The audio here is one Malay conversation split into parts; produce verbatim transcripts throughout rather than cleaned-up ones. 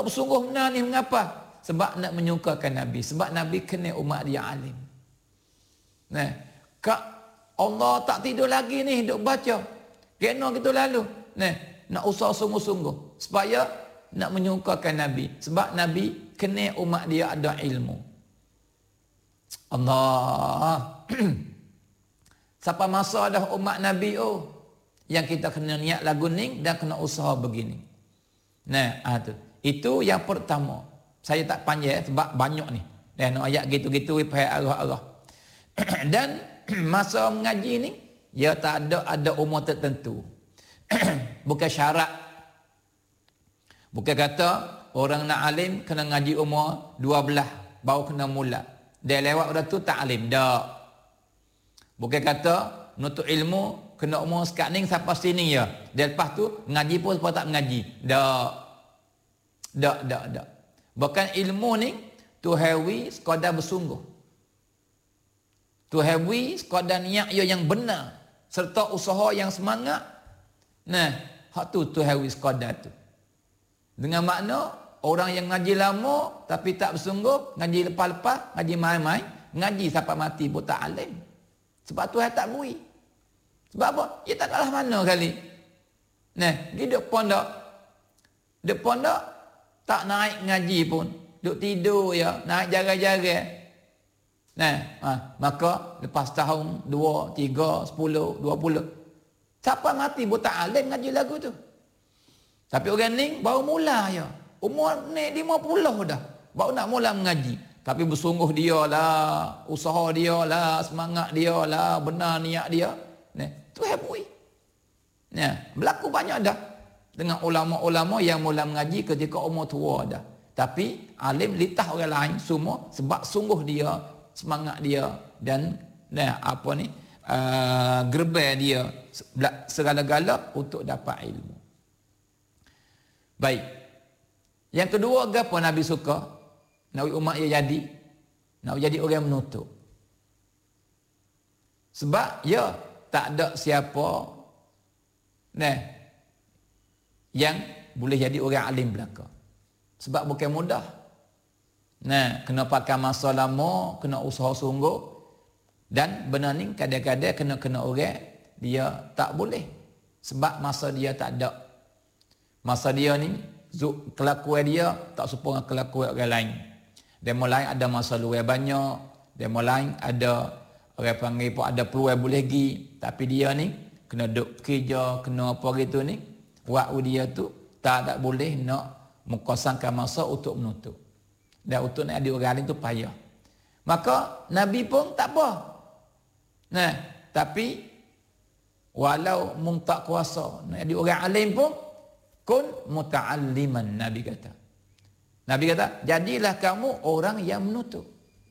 duk bersungguh benar ni mengapa? Sebab nak menyukakan Nabi. Sebab Nabi kena umat dia alim. Nah, Kak Allah tak tidur lagi ni duk baca. Kena gitu lalu. Nah, nak usaha sungguh-sungguh supaya nak menyukakan Nabi. Sebab Nabi kena umat dia ada ilmu. Allah. Siapa masa dah umat Nabi oh, yang kita kena niat lagu ni dan kena usaha begini. Nah, ah tu. Itu yang pertama. Saya tak panjang sebab banyak ni. Dan ayat gitu-gitu pihak Allah-Allah. Dan masa mengaji ni dia tak ada ada umur tertentu. Bukan syarat. Bukan kata orang nak alim kena ngaji umur dua belas baru kena mula. Dia lewat dah tu tak alim dak. Bukan kata nuntut ilmu kena umur sekarang sampai sini ya. Dia lepas tu ngaji pun sebab tak mengaji. Dak. Dak dak dak. Bukan ilmu ni tu hawi sekadar bersungguh. Tu hawi sekadar niat ia yang benar serta usaha yang semangat. Nah, hak tu tu hawi sekadar tu. Dengan makna orang yang ngaji lama tapi tak bersungguh, ngaji lepas-lepas, ngaji main-main, ngaji sampai mati pun tak alim. Sebab tu tak bui. Sebab apa? Dia tak kalah mana kali. Nah, dia duk pondok. Duk pondok tak naik ngaji pun. Duk tidur ya, naik jaga-jaga. Nah, ha, maka lepas tahun, dua, tiga, sepuluh, dua puluh. Siapa mati pun tak alim ngaji lagu tu. Tapi orang ni baru mula ya. Umur ni lima puluh dah. Baru nak mula mengaji. Tapi bersungguh dia lah, usaha dia lah, semangat dia lah, benar niat dia. Nah, tu habui. Nah, berlaku banyak dah. Dengan ulama-ulama yang mula mengaji ketika umur tua dah. Tapi alim litah orang lain semua sebab sungguh dia, semangat dia dan nah apa ni uh, gerbai dia segala-gala untuk dapat ilmu. Baik. Yang kedua apa Nabi suka? Nabi umat dia jadi nak jadi orang menutup. Sebab ya tak ada siapa nah yang boleh jadi orang alim belaka. Sebab bukan mudah. Nah, kena pakai masa lama, kena usaha sungguh. Dan benar ni kadang-kadang kena-kena orang dia tak boleh. Sebab masa dia tak ada. Masa dia ni, kelakuan dia tak serupa dengan kelakuan orang lain. Demo lain ada masa luar banyak. Demo lain ada, orang panggil pun ada peluang boleh pergi. Tapi dia ni, kena duduk kerja, kena apa gitu ni. Waktu dia tu tak tak boleh nak mengkosongkan masa untuk menutup. Dan untuk nak ada orang lain tu payah. Maka Nabi pun tak apa. Nah, tapi walau mung tak kuasa nak ada orang alim pun kun muta'alliman, Nabi kata. Nabi kata, jadilah kamu orang yang menutup.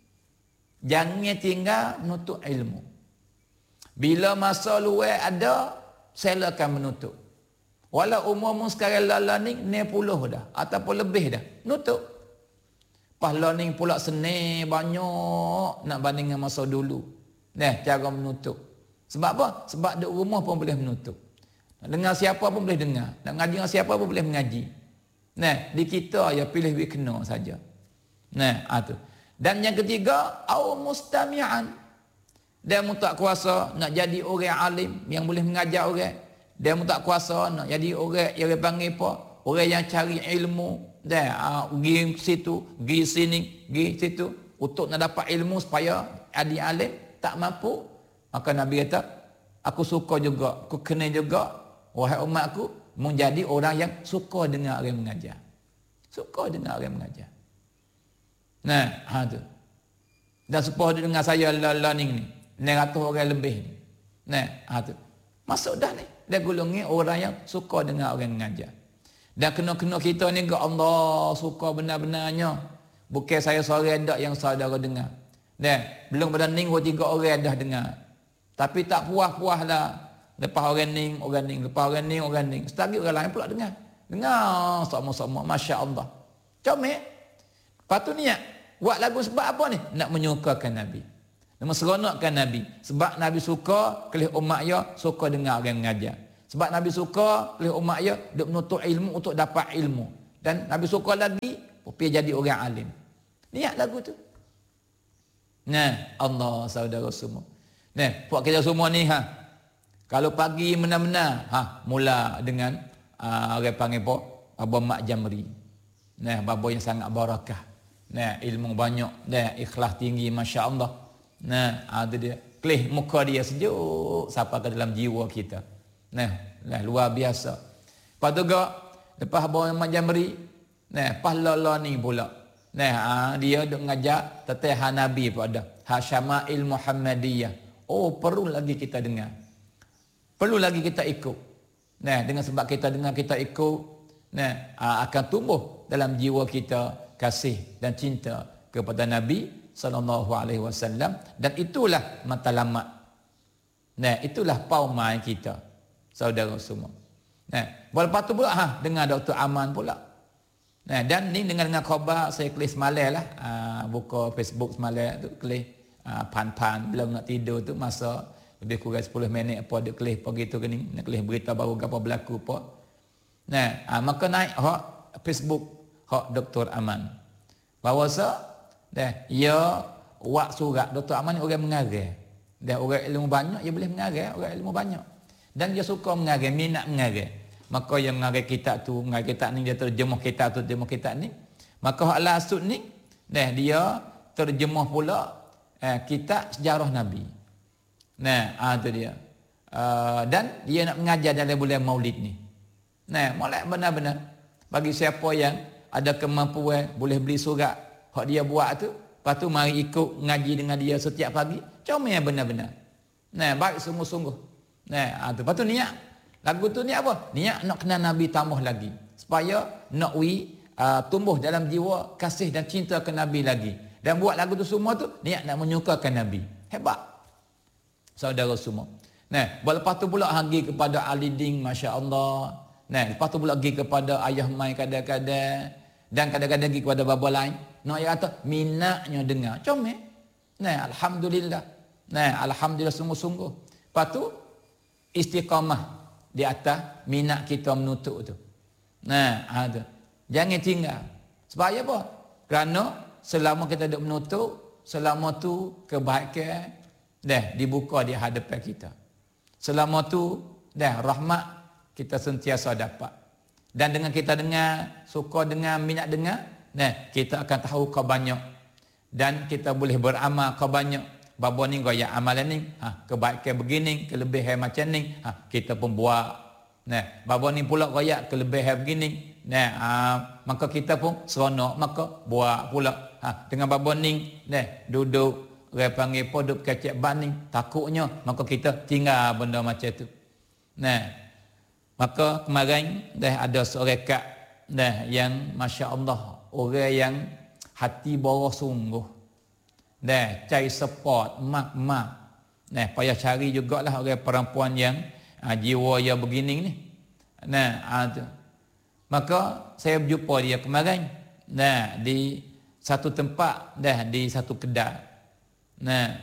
Jangan tinggal menutup ilmu. Bila masa luar ada, silakan menutup. Walau umurmu sekarang lala ni enam puluh dah ataupun lebih dah. Nutup. Pahala ni pula seni banyak nak banding dengan masa dulu. Nah, cara menutup. Sebab apa? Sebab duduk rumah pun boleh menutup. Nak dengar siapa pun boleh dengar. Nak ngaji dengan siapa pun boleh mengaji. Nah, di kita ya pilih we kena saja. Nah, ah tu. Dan yang ketiga, au mustami'an. Dia mu tak kuasa nak jadi orang alim yang boleh mengajar orang. Dia mu tak kuasa nak jadi orang yang panggil apa? Orang yang cari ilmu. Dia uh, pergi situ, pergi sini, pergi situ untuk nak dapat ilmu supaya adik alim tak mampu. Maka Nabi kata, aku suka juga, aku kena juga wahai umatku menjadi orang yang suka dengar orang mengajar. Suka dengar orang mengajar. Nah, ha tu. Dan supaya dia dengar saya learning ni. enam ratus orang lebih ni. Nah, ha tu. Masuk dah ni. Dia golongi orang yang suka dengar orang mengajar. Dan kena-kena kita ni ke Allah suka benar-benarnya. Bukan saya seorang dak yang saudara dengar. Dan belum pada ning tiga orang dah dengar. Tapi tak puas-puas lah. Lepas orang ning, orang ning, lepas orang ning, orang ning. Setagi orang lain pula dengar. Dengar sama-sama, masya-Allah. Comel. Lepas tu niat buat lagu sebab apa ni? Nak menyukakan Nabi. Nak seronokkan Nabi. Sebab Nabi suka kelih umat dia suka dengar orang mengajar. Sebab Nabi suka kelih umat dia duk menuntut ilmu untuk dapat ilmu. Dan Nabi suka lagi pergi jadi orang alim. Niat lagu tu. Nah, Allah saudara semua. Nah, buat kita semua ni ha. Kalau pagi benar-benar ha mula dengan uh, orang panggil apa? Abang Mak Jamri. Nah, babo yang sangat barakah. Nah, ilmu banyak, nah, ikhlas tinggi, masya-Allah. Nah, ada dia. Kelih muka dia sejuk sampai ke dalam jiwa kita. Nah, nah luar biasa. Lepas tu gak lepas abang Mak Jamri, nah, pas lala ni pula. Nah, ha, dia duk ngajak teteh Nabi pada Hasyama'il Muhammadiyah. Oh, perlu lagi kita dengar. Perlu lagi kita ikut. Nah, dengan sebab kita dengar, kita ikut, nah, akan tumbuh dalam jiwa kita kasih dan cinta kepada Nabi sallallahu alaihi wasallam, dan itulah matlamat. Nah, itulah paumai kita, saudara semua. Nah, lepas tu pula ha dengar Doktor Aman pula. Nah, dan ni dengan dengan khabar saya klik semalam lah, aa, buka Facebook semalam tu klik aa, pan-pan belum nak tidur tu, masa lebih kurang sepuluh minit apa dia klik pagi tu gini, nak klik berita baru apa berlaku apa. Nah, aa, maka naik hak Facebook hak Doktor Aman. Bahawa dah ia buat surat. Doktor Aman ni orang mengarang. Dia orang ilmu banyak, dia boleh mengarang, orang ilmu banyak. Dan dia suka mengarang, minat mengarang. Maka yang mengarang kitab tu, mengarang kitab ni, dia terjemah kitab tu, terjemah kitab ni. Maka hak lasut ni, dah dia terjemah pula eh, kitab sejarah Nabi. Nah, ah tu dia. Uh, dan dia nak mengajar dalam bulan Maulid ni. Nah, molek benar-benar. Bagi siapa yang ada kemampuan boleh beli surat hak dia buat tu, lepas tu mari ikut ngaji dengan dia setiap pagi, comel benar-benar. Nah, baik sungguh-sungguh. Nah, ha, tu. Lepas tu niat. Lagu tu niat apa? Niat nak kenal Nabi tambah lagi. Supaya nak wi uh, tumbuh dalam jiwa kasih dan cinta ke Nabi lagi. Dan buat lagu tu semua tu, niat nak menyukakan Nabi. Hebat. Saudara semua. Nah, lepas tu pula pergi kepada Aliding, masya-Allah. Nah, lepas tu pula pergi kepada Ayah Mai kadang-kadang. Dan kadang-kadang pergi kepada bapa lain. Nak dia kata, minatnya dengar. Comel. Nah, Alhamdulillah. Nah, Alhamdulillah sungguh-sungguh. Lepas tu, istiqamah di atas minat kita menutup tu. Nah, ada. Jangan tinggal. Sebab apa? Kerana selama kita duduk menutup, selama tu kebaikan dah dibuka di hadapan kita. Selama tu dah rahmat kita sentiasa dapat. Dan dengan kita dengar, suka dengar, minat dengar, nah, kita akan tahu kau banyak. Dan kita boleh beramal kau banyak. Bapa ni gaya amalan ni, ha, kebaikan begini, kelebihan macam ni, ha, kita pun buat. Nah, bapa ni pula gaya kelebihan begini. Nah, ha, maka kita pun seronok, maka buat pula. Ha, dengan bapa ni, nah, duduk, orang panggil poduk kecek baning, takutnya, maka kita tinggal benda macam tu. Nah, maka kemarin dah ada seorang kak dah yang masya-Allah, orang yang hati bawah sungguh. Dah cari support mak-mak. Nah, payah cari jugalah orang perempuan yang ha, jiwa yang begini ni. Nah, ha, tu. Maka saya berjumpa dia kemarin. Nah, di satu tempat dah, di satu kedai. Nah,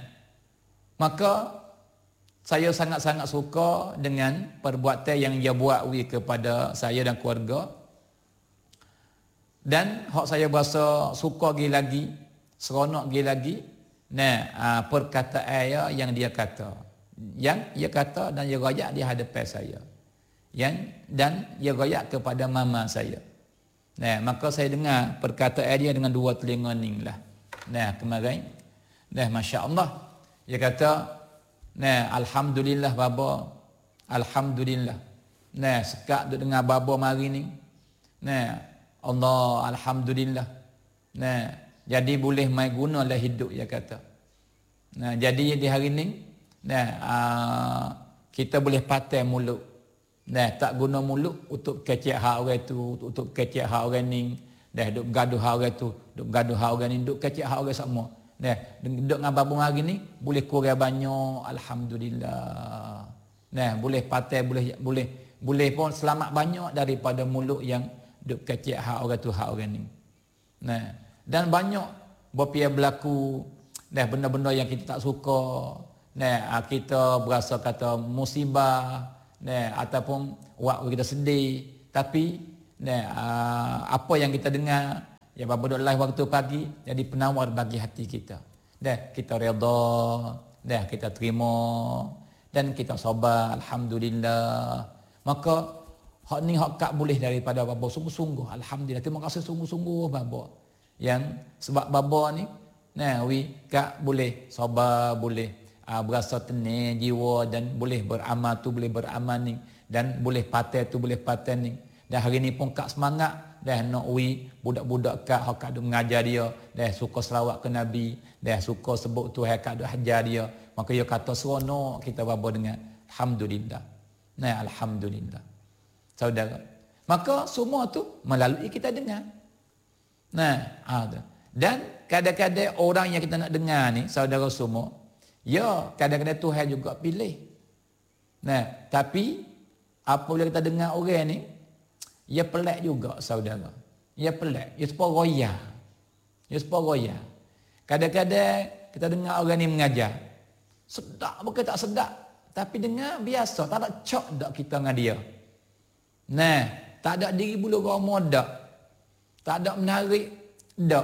maka saya sangat-sangat suka dengan perbuatan yang dia buat wi kepada saya dan keluarga. Dan hak saya berasa suka lagi lagi, seronok lagi lagi, nah, perkataan dia yang dia kata. Yang dia kata dan dia royak di hadapan saya. Yang dan dia royak kepada mama saya. Nah, maka saya dengar perkataan dia dengan dua telinga ni lah. Nah, kemarin, nah, masya-Allah, dia kata, nah, alhamdulillah baba. Alhamdulillah. Nah, sekak duk dengar baba mari ni. Nah, Allah alhamdulillah. Nah, jadi boleh mai gunalah hidup dia kata. Nah, jadi di hari ni, nah, aa, kita boleh pakai mulut. Nah, tak guna mulut untuk kecek hak orang tu, untuk kecek hak orang ni. Dah duk gaduh hak orang tu, duk gaduh hak orang ni, duk kecek hak orang semua. Nah, duduk dengan babung hari ni boleh kurang banyak, alhamdulillah. Nah, boleh patai, boleh boleh boleh pun selamat banyak daripada mulut yang duk kecek hak orang tu, hak orang ni. Nah, dan banyak berpia berlaku dah benda-benda yang kita tak suka. Nah, kita berasa kata musibah, nah, ataupun waktu kita sedih, tapi Nah, uh, apa yang kita dengar ya bapa dok live waktu pagi jadi penawar bagi hati kita. Dah kita redha, dah kita terima dan kita sabar, alhamdulillah. Maka hak ni hak kak boleh daripada bapa sungguh-sungguh. Alhamdulillah. Terima kasih sungguh-sungguh bapa. Yang sebab bapa ni nah wi kak boleh sabar, boleh uh, berasa tenang jiwa dan boleh beramal tu boleh beramal ni dan boleh patai tu boleh patai ni. Dan hari ni pun kak semangat dah nak wi budak-budak kak hak kak duk mengajar dia, dah suka selawat ke Nabi, dah suka sebut Tuhan kak duk ajar dia. Maka dia kata seronok kita bapa dengar. Alhamdulillah. Nah, alhamdulillah. Saudara. Maka semua tu melalui kita dengar. Nah, ada. Dan kadang-kadang orang yang kita nak dengar ni, saudara semua, ya, kadang-kadang Tuhan juga pilih. Nah, tapi apabila kita dengar orang ni, ia pelik juga, saudara. Ia pelik. Ia sepuluh roya. Ia sepuluh roya. Kadang-kadang kita dengar orang ni mengajar. Sedap bukan tak sedap. Tapi dengar biasa. Tak ada cok dak kita dengan dia. Nah, tak ada diri bulu roma dak. Tak ada menarik dak.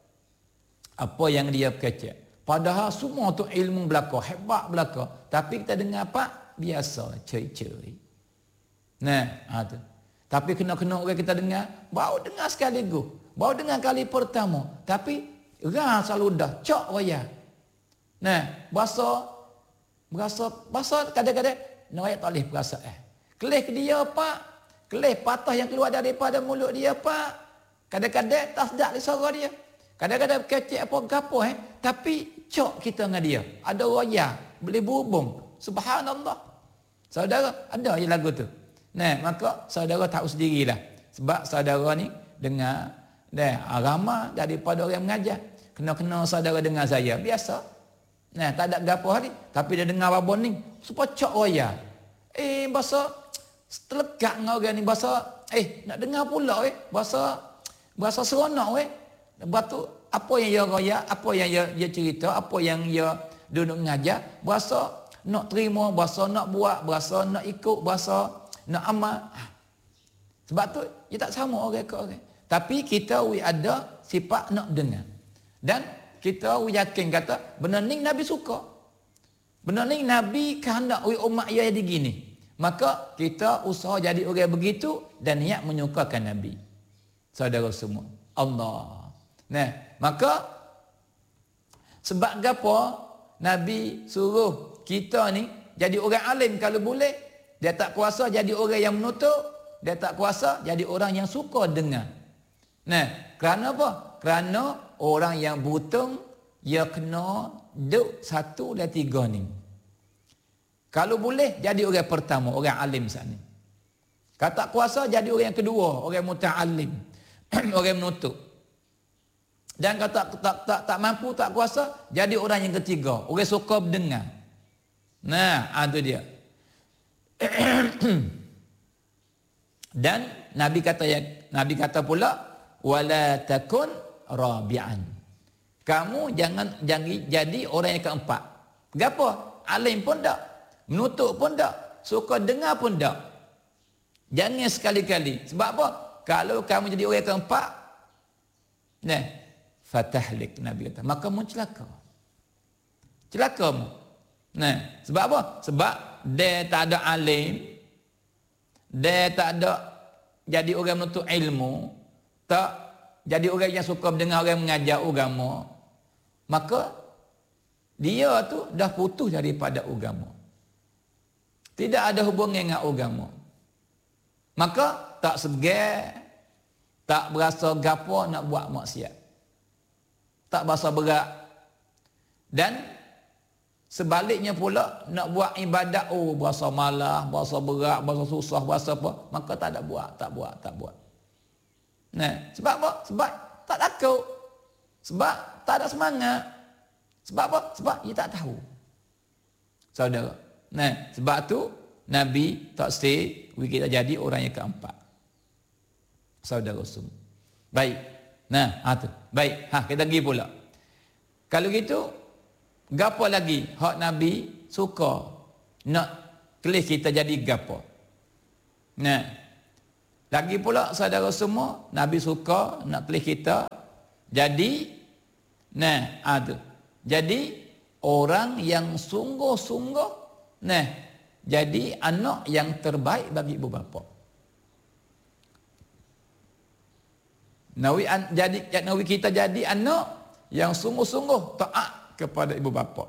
Apa yang dia kecek. Padahal semua tu ilmu belaka, hebat belaka. Tapi kita dengar apa? Biasa, ceri-ceri. Nah, ha tu. Tapi kena-kena orang kita dengar, baru dengar sekaligus. Baru dengar kali pertama. Tapi, rah selalu dah, cok raya. Nah, bahasa berasa bahasa kadang-kadang nak tak boleh perasaan. Eh. Kelih ke dia pak, kelih patah yang keluar daripada mulut dia pak. Kadang-kadang tak sedap di suara dia. Kadang-kadang kecek apa gapo eh, tapi cok kita dengan dia. Ada raya, boleh berhubung. Subhanallah. Saudara, ada je lagu tu. Nah, maka saudara tahu sendirilah. Sebab saudara ni dengar dah ramai daripada orang mengajar. Kena-kena saudara dengar saya, biasa. Nah, tak ada gapo hari, tapi dia dengar babon ni, supaya cok roya. Eh, bahasa terlekat dengan orang ni, bahasa eh nak dengar pula eh, bahasa bahasa seronok eh. Batu apa yang dia roya, apa yang dia, dia cerita, apa yang dia duduk mengajar, bahasa nak terima, bahasa nak buat, bahasa nak ikut, bahasa nak amal. Sebab tu dia tak sama orang ke orang. Tapi kita we ada sifat nak dengar. Dan kita yakin kata benar ni Nabi suka. Benar ni Nabi kehendak umat ia jadi gini. Maka kita usaha jadi orang begitu dan niat menyukakan Nabi. Saudara semua. Allah. Nah, maka sebab apa Nabi suruh kita ni jadi orang alim kalau boleh. Dia tak kuasa jadi orang yang menutup. Dia tak kuasa jadi orang yang suka dengar. Nah, kerana apa? Kerana orang yang butung, ia kena duk satu dan tiga ni. Kalau boleh, jadi orang pertama, orang alim saat ni. Kalau tak kuasa, jadi orang yang kedua, orang muta'alim. Orang menutup. Dan kalau tak, tak, tak, tak mampu, tak kuasa, jadi orang yang ketiga, orang suka mendengar. Nah, itu dia. Dan Nabi kata Nabi kata pula, wala takun rabi'an. Kamu jangan jangan jadi orang yang keempat. Gapo? Alim pun tak, menutup pun tak, suka dengar pun tak. Jangan sekali-kali. Sebab apa? Kalau kamu jadi orang yang keempat, nah, fatahlik Nabi kata, maka mu celaka. Celaka mu. Nah, sebab apa? Sebab dia tak ada alim, dia tak ada jadi orang menuntut ilmu, tak jadi orang yang suka mendengar orang mengajar agama, maka dia tu dah putus daripada agama. Tidak ada hubungan dengan agama. Maka tak segar, tak berasa gapo nak buat maksiat. Tak berasa berat. Dan sebaliknya pula nak buat ibadat, oh berasa malas, berasa berat, berasa susah, berasa apa, maka tak ada buat, tak buat, tak buat. Nah, sebab apa? Sebab tak takut. Sebab tak ada semangat. Sebab apa? Sebab dia tak tahu. Saudara. Nah, sebab tu Nabi tak say kita jadi orang yang keempat. Saudara semua. Baik. Nah, ha tu. Baik. Ha, kita pergi pula. Kalau gitu, gapo lagi hak Nabi suka nak kelih kita jadi gapo? Nah, Lagi pula saudara semua, Nabi suka nak pilih kita jadi nah ada. Jadi orang yang sungguh-sungguh nah jadi anak yang terbaik bagi ibu bapa. Nawi jadi nawi kita jadi anak yang sungguh-sungguh taat kepada ibu bapa.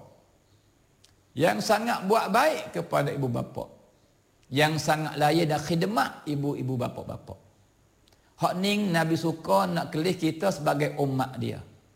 Yang sangat buat baik kepada ibu bapa. Yang sangat layan dan khidmat ibu-ibu bapa-bapa. Hak ning Nabi suka nak kelih kita sebagai umat dia.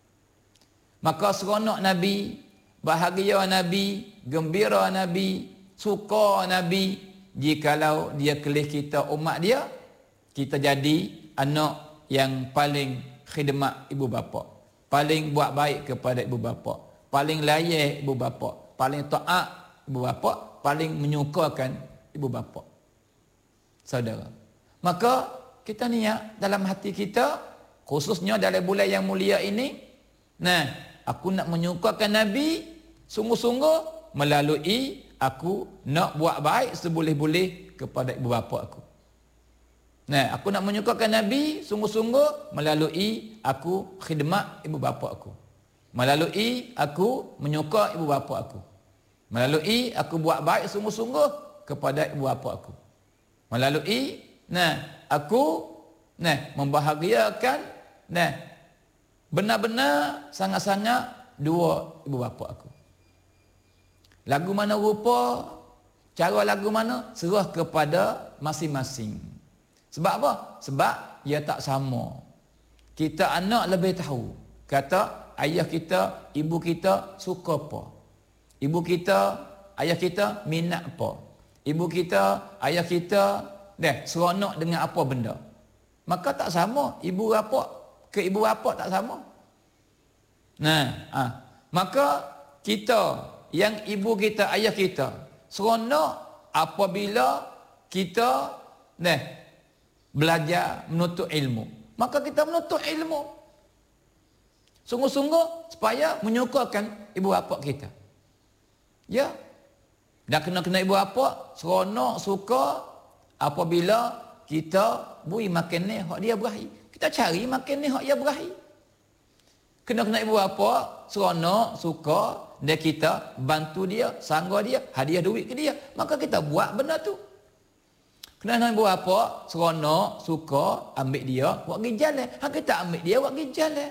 Maka seronok Nabi, bahagia Nabi, gembira Nabi, suka Nabi jikalau dia kelih kita umat dia, kita jadi anak yang paling khidmat ibu bapa, paling buat baik kepada ibu bapa, paling layak ibu bapa, paling taat ibu bapa, paling menyukakan ibu bapa. Saudara, maka kita niat dalam hati kita, khususnya dalam bulan yang mulia ini, nah, aku nak menyukakan Nabi sungguh-sungguh melalui aku nak buat baik seboleh-boleh kepada ibu bapa aku. Nah, aku nak menyukakan Nabi sungguh-sungguh melalui aku khidmat ibu bapa aku. Melalui aku menyuka ibu bapa aku. Melalui aku buat baik sungguh-sungguh kepada ibu bapa aku. Melalui nah, aku nah membahagiakan nah benar-benar sangat-sangat dua ibu bapa aku. Lagu mana rupa, cara lagu mana serah kepada masing-masing. Sebab apa? Sebab ia tak sama. Kita anak lebih tahu. Kata ayah kita, ibu kita suka apa. Ibu kita, ayah kita minat apa. Ibu kita, ayah kita deh seronok dengan apa benda. Maka tak sama. Ibu bapa ke ibu bapa tak sama. Nah, ah, maka kita yang ibu kita, ayah kita seronok apabila kita deh belajar menuntut ilmu. Maka kita menuntut ilmu sungguh-sungguh supaya menyukakan ibu bapa kita. Ya. Dah kena-kena ibu bapa seronok suka apabila kita bui makan ni hak dia berahi. Kita cari makan ni hak dia berahi. Kena-kena ibu bapa seronok suka dan kita bantu dia, sangga dia, hadiah duit ke dia. Maka kita buat benda tu. Kena ibu bapa seronok suka ambil dia buat pergi jalan. Hak kita ambil dia buat pergi jalan.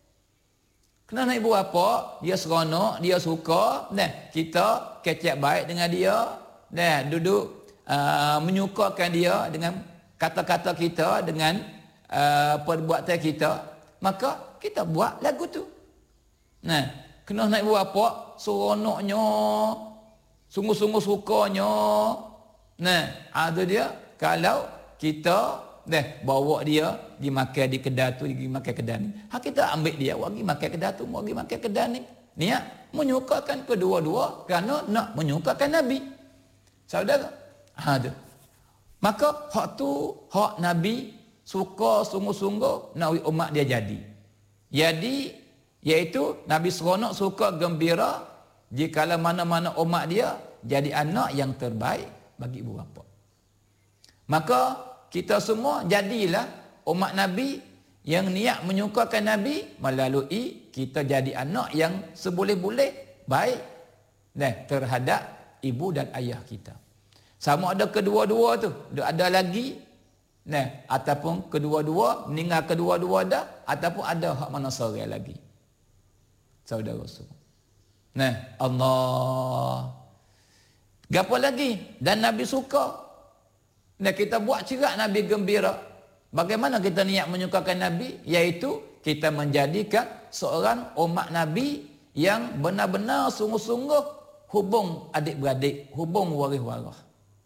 Kena ibu bapa dia seronok, dia suka, nah kita kecek baik dengan dia, nah duduk uh, menyukakan dia dengan kata-kata kita, dengan uh, perbuatan kita, maka kita buat lagu tu. Nah, kena ibu bapa seronoknya, sungguh-sungguh sukanya. Nah, ada dia kalau kita dah bawa dia pergi makan di kedai tu, pergi makan kedai ni. Ha, kita ambil dia pergi makan kedai tu, pergi makan kedai ni. Niat menyukakan kedua-dua kerana nak menyukakan Nabi. Saudara, ha tu. Maka hak tu hak Nabi suka sungguh-sungguh nak umat dia jadi. Jadi iaitu Nabi seronok suka gembira jikalau mana-mana umat dia jadi anak yang terbaik bagi ibu bapa. Maka kita semua jadilah umat Nabi yang niat menyukakan Nabi melalui kita jadi anak yang seboleh-boleh baik nah, terhadap ibu dan ayah kita. Sama ada kedua-dua tu, ada lagi nah, ataupun kedua-dua meninggal kedua-dua dah, ataupun ada hak mana seorang lagi. Saudara semua. Nah, Allah. Gapo lagi? Dan Nabi suka. Nah, kita buat cerak Nabi gembira. Bagaimana kita niat menyukakan Nabi? Iaitu kita menjadikan seorang umat Nabi yang benar-benar sungguh-sungguh hubung adik-beradik, hubung waris-waris.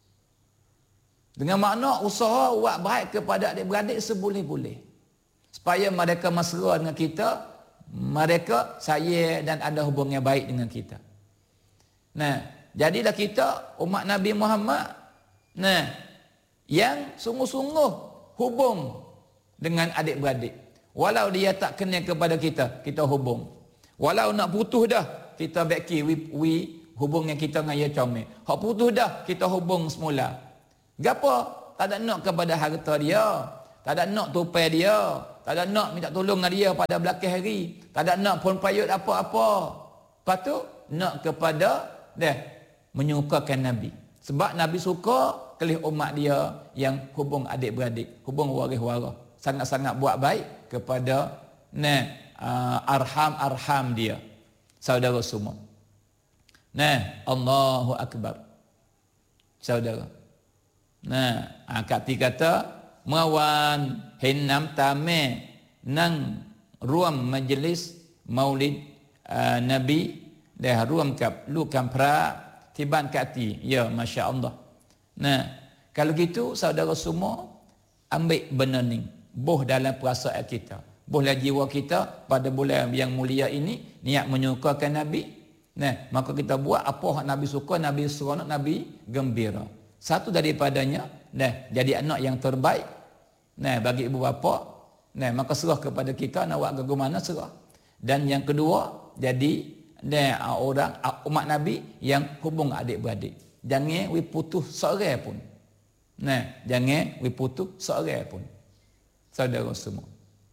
Dengan makna usaha buat baik kepada adik-beradik seboleh-boleh. Supaya mereka mesra dengan kita, mereka sayang dan ada hubungan yang baik dengan kita. Nah, jadilah kita umat Nabi Muhammad nah, yang sungguh-sungguh hubung dengan adik-beradik. Walau dia tak kenal kepada kita, kita hubung. Walau nak putus dah, kita beki we, we hubungan kita dengan dia comel. Hak putus dah, kita hubung semula. Gapo? tak ada nak kepada harta dia, tak ada nak tupai dia, tak ada nak minta tolong dengan dia pada belakang hari, tak ada nak pun payut apa-apa. Lepas tu nak kepada dia menyukakan Nabi. Sebab Nabi suka kelih umat dia yang hubung adik-beradik, hubung waris-waris, sangat-sangat buat baik kepada nah uh, arham-arham dia, saudara semua. Nah, Allahu Akbar. Saudara. Nah, kati kata mawan hinnam tame nang ruam majlis maulid uh, Nabi dah ruam kap lu kampra tiban kati. Ya, masya-Allah. Nah, kalau gitu saudara semua ambil benar ni, boh dalam perasaan kita, bohlah jiwa kita pada bulan yang mulia ini niat menyukakan Nabi. Nah, maka kita buat apa yang Nabi suka, Nabi seronok, Nabi gembira. Satu daripadanya, nah, jadi anak yang terbaik. Nah, bagi ibu bapa, nah, maka serah kepada kita nak buat ke mana serah. Dan yang kedua, jadi nah, orang umat Nabi yang hubung adik-beradik. Jangan we putus seorang pun. Nah, jangan we putus seorang pun. Saudara semua.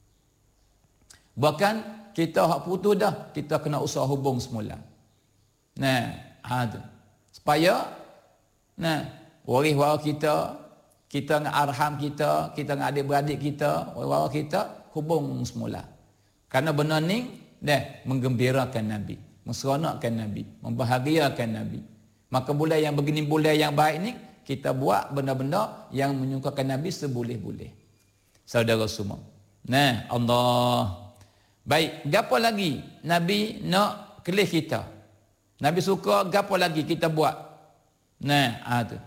Bahkan kita hak putus dah, kita kena usaha hubung semula. Nah, ada. Supaya nah, waris-waris kita, kita dengan arham kita, kita dengan adik-beradik kita, waris-waris kita hubung semula. Karena benar ni dah menggembirakan Nabi, menseronokkan Nabi, membahagiakan Nabi. Maka bulan yang begini, bulan yang baik ni, kita buat benda-benda yang menyukakan Nabi seboleh-boleh. Saudara semua. Nah, Allah. Baik, gapo lagi Nabi nak kelih kita? Nabi suka gapo lagi kita buat? Nah, ada.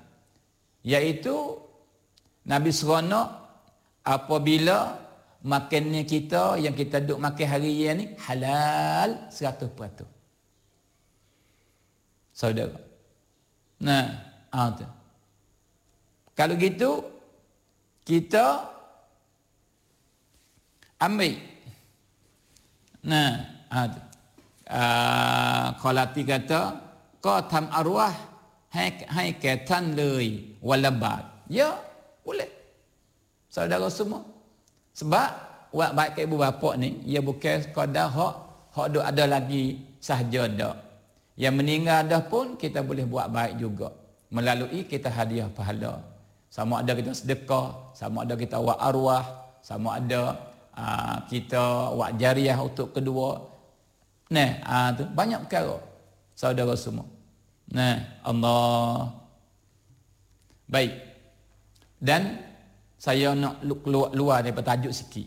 Iaitu Nabi seronok apabila makannya kita yang kita duk makan hari ini halal seratus peratus. Saudara. Nah, ada. Kalau gitu kita ambil. Nah, ada. Uh, Qalati kata kau tham arwah hai hai ke tan lei walabat. Ya, boleh. Saudara semua. Sebab buat baik ke ibu bapa ni, ia bukan sekadar hak hak duk ada lagi sahaja dak. Yang meninggal dah pun kita boleh buat baik juga melalui kita hadiah pahala. Sama ada kita sedekah, sama ada kita buat arwah, sama ada uh, kita buat jariah untuk kedua. Nah, ah tu banyak perkara. Saudara semua. Nah, Allah. Baik. Dan saya nak keluar luar daripada tajuk sikit.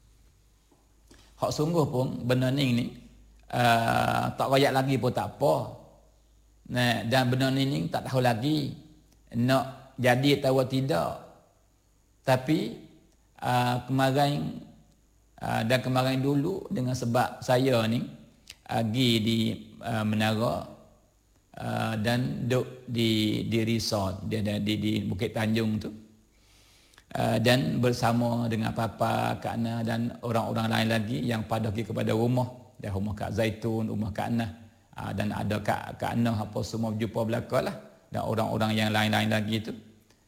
Hak sungguh pun benda ni ni uh, tak royak lagi pun tak apa. Nah, dan benda ni ni tak tahu lagi nak jadi atau tidak. Tapi uh, kemarin uh, dan kemarin dulu dengan sebab saya ni pergi di uh, menara uh, dan duduk di di resort dia ada di, di Bukit Tanjung tu uh, dan bersama dengan Papa, Kak Ana dan orang-orang lain lagi yang pada pergi kepada rumah, dan rumah Kak Zaitun, rumah Kak Ana uh, dan ada Kak Kak Ana apa semua berjumpa belaka lah, dan orang-orang yang lain-lain lagi tu.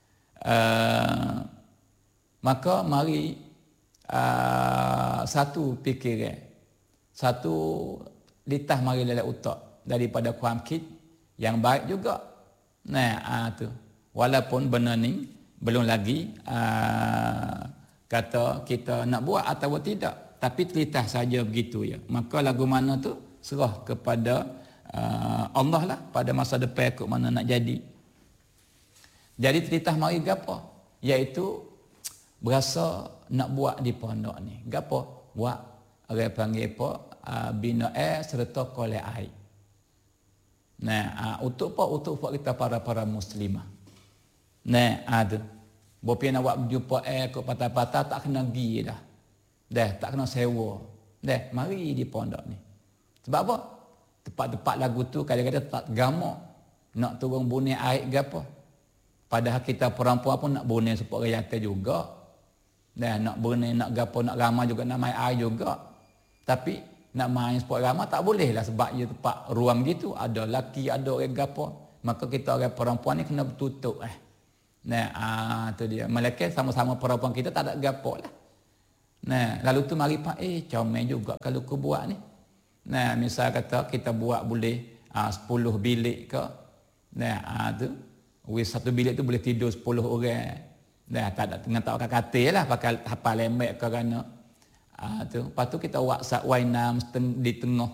Uh, maka mari uh, satu fikiran, satu litah mari dalam otak daripada kuamkit yang baik juga. Nah, ah tu. Walaupun benda ni belum lagi ah, kata kita nak buat atau tidak, tapi litah saja begitu ya. Maka lagu mana tu serah kepada ah, Allah lah pada masa depan kok mana nak jadi. Jadi litah mari gapo? Iaitu berasa nak buat di pondok ni. Gapo? Buat orang panggil apa? Uh, bina air serta kolek air. Nah, uh, untuk apa? Untuk buat kita para-para muslimah. Nah, ada. Bopi nak buat berjumpa air ke patah-patah tak kena pergi dah. Dah, tak kena sewa. Dah, mari di pondok ni. Sebab apa? Tempat-tempat lagu tu kadang-kadang tak gamak. Nak turun bunyi air ke apa. Padahal kita perempuan pun nak bunyi supaya rayata juga. Dah, nak bunyi, nak gapo, nak ramah juga, nak main air juga. Tapi nak main sport ramah tak boleh lah sebab ia tempat ruang gitu, ada laki ada orang gapo, maka kita orang perempuan ni kena bertutup eh Nah, ah tu dia. Malaikat sama-sama perempuan kita tak ada gapo lah. Nah, lalu tu mari pak eh comel juga kalau ku buat ni. Nah, misal kata kita buat boleh ah, sepuluh bilik ke. Nah, ah tu wis satu bilik tu boleh tidur sepuluh orang. Nah, tak ada dengan tak pakai katil lah, pakai hafal lemek ke kerana ah tu. Lepas tu kita buat sak wainam di tengah.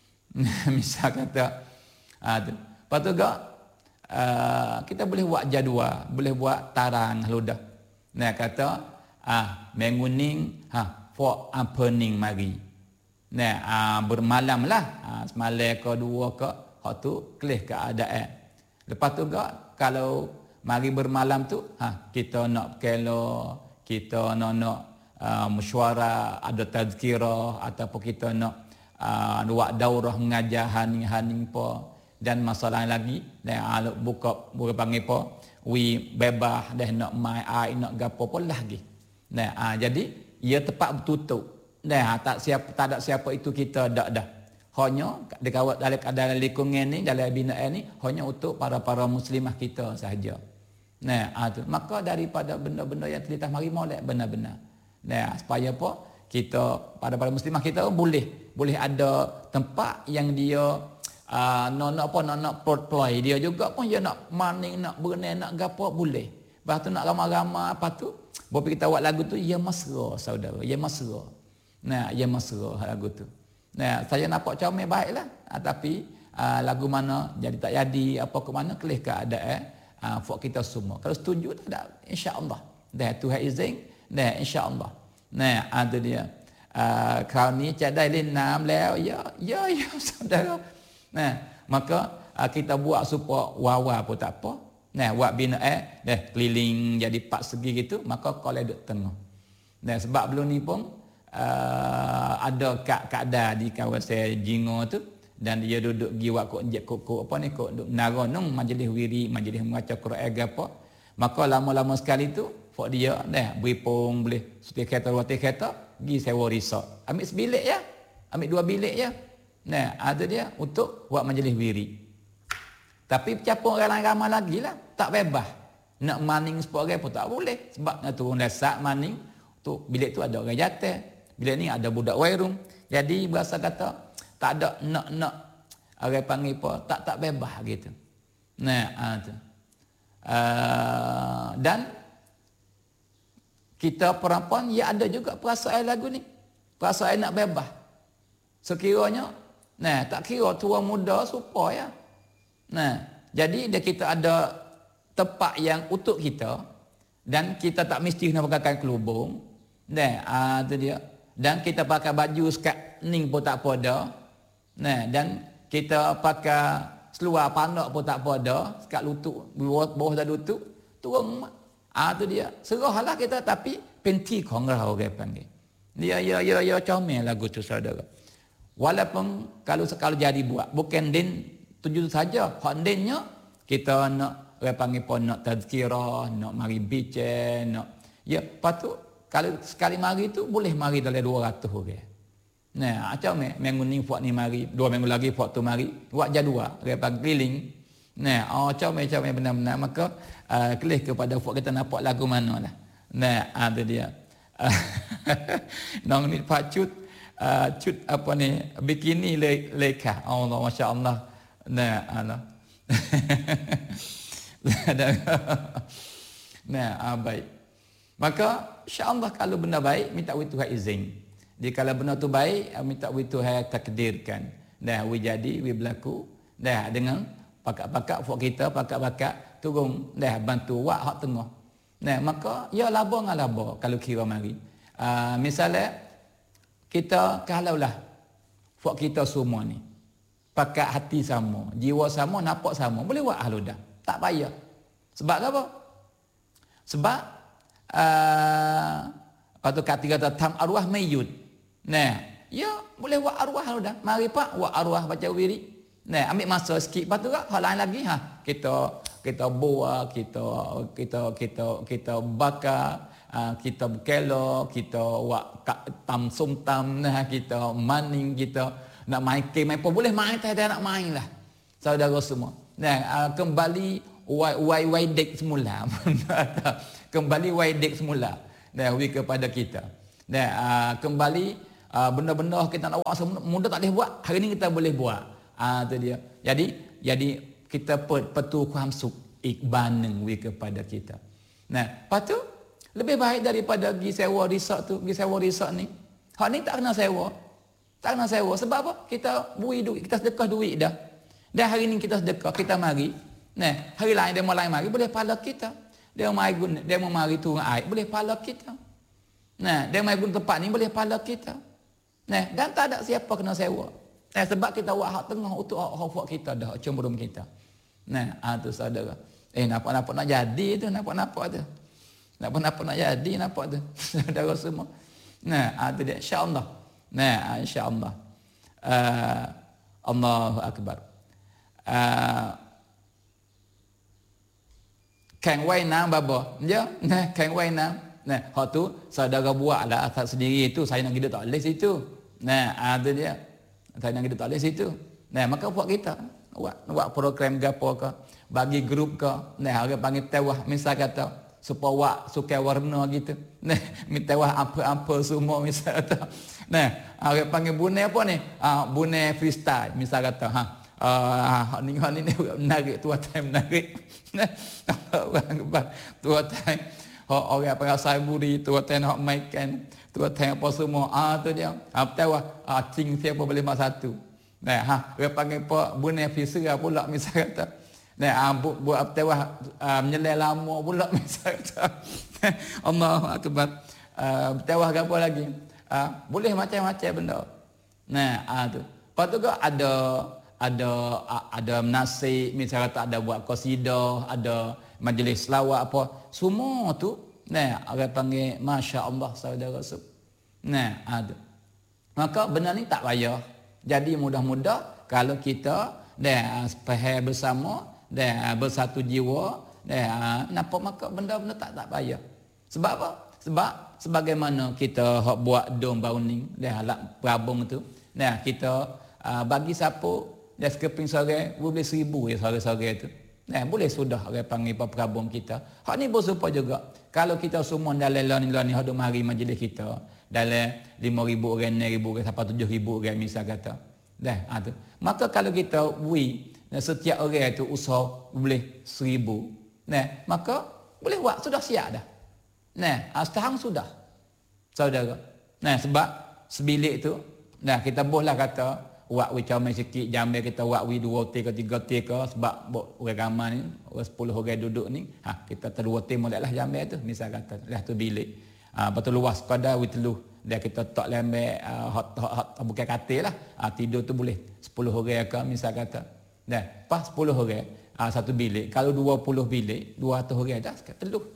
Misal kata ah tu. Lepas tu gak uh, kita boleh buat jadual, boleh buat tarang ludah. Nah, kata ah menguning ha for opening mari. Nah, ah, bermalam lah. Ah, semalam ke dua ke hak tu kelih keadaan. Lepas tu gak kalau mari bermalam tu ha kita nak kelo, kita nak nak uh, mesyuarat, ada tazkirah ataupun kita nak uh, buat daurah mengajar haning-haning apa dan masalah lagi dan uh, buka buka panggil apa wi bebas dah nak mai ai nak gapo pun lagi. Nah, uh, jadi ia tepat bertutup. Nah, tak siapa tak ada siapa itu kita dak dah. Hanya dekawat dalam dalam lingkungan ni, dalam binaan ni hanya untuk para-para muslimah kita sahaja. Nah, itu. Maka daripada benda-benda yang telitah mari molek benar-benar. Nah, supaya apa? Kita pada-pada muslimah kita boleh boleh ada tempat yang dia uh, nak nak apa nak nak play dia juga pun dia nak maning nak berenang nak gapo boleh. Lepas tu nak ramai-ramai apa tu? Bapak kita buat lagu tu ia mesra saudara, ia mesra. Nah, ia mesra lagu tu. Nah, saya nampak comel baiklah. Ah, tapi uh, lagu mana jadi tak jadi apa ke mana kelih keadaan ah uh, kita semua. Kalau setuju tak ada insya-Allah. Dah Tuhan izin, dah insya-Allah. Nah, ada dia. Uh, kau ni cadai lenamแล้วya ya ya saudara. Nah, maka uh, kita buat supaya wawa pun tak apa. Nah, buat binaan dah keliling jadi empat segi gitu, maka kalau duduk tengah. Nah, sebab belum ni pun Uh, ada kak kada di kawasan Jingo tu dan dia duduk pergi buat kok kok apa ni kok duduk naronong majlis wiri majlis membaca Quran apa maka lama-lama sekali tu fok dia dah beripung boleh setia kereta watir kereta pergi sewa resort ambil sebilik ya ambil dua bilik ya nah ada dia untuk buat majlis wiri tapi capung orang lain ramai lagi lah tak bebas nak maning sepuluh orang pun tak boleh sebab nak turun dasar maning tu bilik tu ada orang jatuh. Bila ni ada budak wairung. Jadi berasa kata tak ada nak-nak orang panggil apa, tak tak bebas gitu. Nah, uh, tu. Uh, dan kita perempuan ya ada juga perasaan lagu ni. Perasaan nak bebas. Sekiranya nah, tak kira tua muda supa ya. Nah, jadi dia kita ada tempat yang untuk kita dan kita tak mesti nak pakai kelubung. Nah, uh, tu dia. Dan kita pakai baju skat ning pun tak apa dah. Nah, dan kita pakai seluar panak pun tak apa dah. Skat lutut, bawah, bawah dah lutut. Turun. Ah tu dia. Serahlah kita tapi penti kongrau orang panggil. Dia ya ya ya comel lagu tu saudara. Walaupun kalau sekali jadi buat bukan din tuju saja. Hak dinnya kita nak orang panggil pun nak tazkirah, nak mari bincang, nak ya patut kalau sekali mari tu boleh mari dalam dua ratus orang. Nah, macam ni minggu ni buat ni mari, dua minggu lagi buat tu mari, buat jadual, repang keliling. Nah, oh macam macam benar-benar maka uh, kelih kepada buat kita nampak lagu mana lah. Nah, ada dia. Nong ni pacut uh, cut apa ni bikini le, leka. Allah masya-Allah. Nah, Allah. Nah, ah, baik. Maka insya-Allah kalau benda baik minta wi Tuhan izin. Jadi kalau benda tu baik minta wi Tuhan takdirkan. Dah wi jadi wi berlaku. Dah dengan pakak-pakak fok kita pakak-pakak turun dah bantu wak hak tengah. Nah, maka ya laba dengan laba kalau kira mari. Uh, misalnya kita kalaulah fok kita semua ni pakak hati sama, jiwa sama, nampak sama, boleh buat ahlu dah. Tak payah. Sebab apa? Sebab Uh, patut kata kata tam arwah mayut. Nah, ya boleh buat arwah dah. Mari pak buat arwah baca wiri. Nah, ambil masa sikit patut tak hal lain lagi ha. Kita kita buat, kita kita kita kita bakar, uh, kita berkelo, kita buat tam sumtam nah, kita maning, kita nak main game apa boleh main tak ada nak main lah. Saudara semua. Nah, uh, kembali wai wai wai dek semula. Kembali wai dek semula. Dan wi kepada kita. Dan uh, kembali uh, benda-benda kita nak buat muda tak boleh buat. Hari ni kita boleh buat. Ah uh, tu dia. Jadi jadi kita petu kuam suk ikbaneng wi kepada kita. Nah, lepas tu lebih baik daripada pergi sewa resort tu, pergi sewa resort ni. Hak ni tak kena sewa. Tak kena sewa. Sebab apa? Kita bui duit, kita sedekah duit dah. Dan hari ni kita sedekah, kita mari. Nah, hari lain dia mau lain mari boleh pahala kita. Dia mai guna, dia mau mari turun air boleh pahala kita. Nah, dia mai guna tempat ni boleh pahala kita. Nah, dan tak ada siapa kena sewa. Nah, sebab kita buat hak tengah untuk hak hak kita dah, cemburum kita. Nah, ah tu saudara. Eh, nampak-nampak nak jadi tu, nampak-nampak tu. Nampak-nampak nak jadi, nampak tu. Saudara semua. Nah, ah tu dia insya-Allah. Nah, insya-Allah. Uh, Allahu akbar. Uh, Kan wai nang baba. Ya, nah kan wai nang. Nah, hak tu saudara buatlah asal sendiri itu, saya nak hidup tak boleh situ. Nah, ada dia. Saya nak hidup tak boleh situ. Nah, maka buat kita buat buat program gapo ke, bagi grup ke. Nah, orang panggil tewah misal kata supaya wak suka warna gitu. Nah, mitewah apa-apa semua misal kata. Nah, orang panggil bunai apa ni? Ah, bunai freestyle misal kata ha. Ah, ni ni menarik tua time menarik. Nah, orang kebal tua time orang panggil saiburi tua time hok makan tua time apa semua ah tu dia ah tahu ah cing siapa boleh mak satu. Nah, ha orang panggil apa bunai fisra pula misal kata. Nah, ah buat apa tahu ah menyelai lama pula misal kata. Allahu akbar. Ah tahu apa lagi? Ah boleh macam-macam benda. Nah, ah tu. Lepas tu juga ada ada ada nasib misalnya tak ada buat qasidah, ada majlis selawat apa, semua tu nah orang panggil masya-Allah saudara sub. Nah, ada. Maka benar ni tak payah. Jadi mudah-mudah kalau kita dah faham bersama, dah bersatu jiwa, dah nampak maka benda-benda tak tak payah. Sebab apa? Sebab sebagaimana kita hok buat dom bauning dah lak perabung tu. Nah, kita uh, bagi siapa dah sekeping sore boleh seribu ya sore-sore tu. Nah, boleh sudah orang panggil perabung kita. Hak ni berserupa juga. Kalau kita semua dalam lain-lain ni hak mari majlis kita dalam lima ribu orang, enam ribu orang sampai tujuh ribu orang misal kata. Dah, ha tu. Maka kalau kita wi setiap orang tu usaha boleh seribu. Nah, maka boleh buat sudah siap dah. Nah, setahun sudah. Saudara. Nah, sebab sebilik tu nah kita bolehlah kata buat wi comel sikit jambil kita buat wi dua ti ke tiga ti ke sebab orang ramai ni orang sepuluh orang duduk ni ha kita terdua ti moleklah jambil tu misal kata dah tu bilik ah ha, betul luas sekadar wi teluh dia kita tak lembek uh, hot, hot, hot bukan katil lah ha, tidur tu boleh sepuluh orang ke misal kata dah pas sepuluh orang ha, satu bilik kalau dua puluh bilik dua ratus orang dah teluh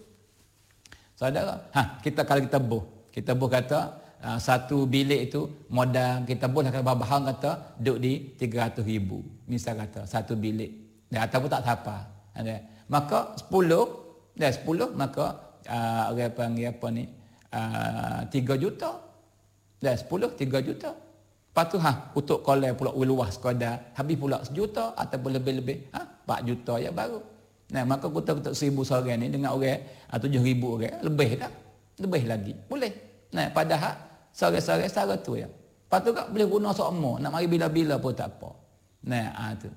saudara ha kita kalau kita buh kita buh kata Uh, satu bilik itu modal kita boleh kata bahan kata duduk di tiga ratus ribu misal kata satu bilik dan ataupun tak siapa ada maka sepuluh dah sepuluh maka uh, orang panggil apa ni uh, tiga juta dah sepuluh tiga juta lepas tu ha untuk kolej pula luas sekadar habis pula sejuta ataupun lebih-lebih ha empat juta ya baru nah maka kita untuk seribu seorang ni dengan orang uh, tujuh ribu orang lebih dah lebih lagi boleh nah padahal sore-sore sara tu ya. Lepas tu kan boleh guna sokmo, nak mari bila-bila pun tak apa. Nah, ah tu.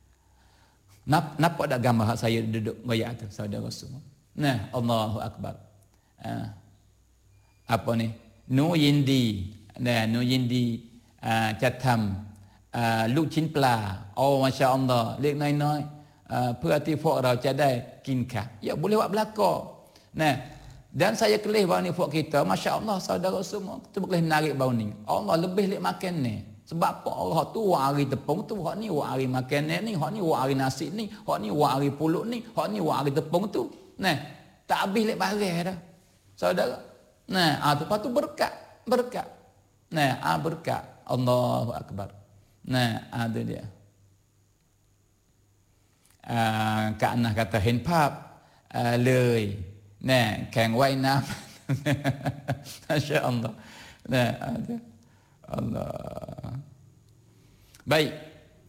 Nap, nampak dak gambar saya duduk royak tu saudara semua. Nah, Allahu akbar. Ah. Apa ni? Nu yindi. Nah, nu yindi ah chatham ah lu chin pla. Oh masya-Allah, lek nai-nai ah perhati fok rau cadai kinka. Ya boleh buat belaka. Nah, dan saya kelih bau ni fok kita, masya-Allah saudara semua, kita boleh menarik bau ni. Allah lebih lek makan ni. Sebab apa Allah tu hari tepung tu, hak ni hari makan ni, hak ni hari nasi ni, hak ni hari pulut ni, hak ni hari tepung tu. Nah, tak habis lek barang dah. Saudara. Nah, ah tu patu berkat, berkat. Nah, ah berkat. Allahu akbar. Nah, ada dia. Ah, Kak Anah kata hen pap uh,เลยnah kang wai nam masya-Allah nah ada Allah baik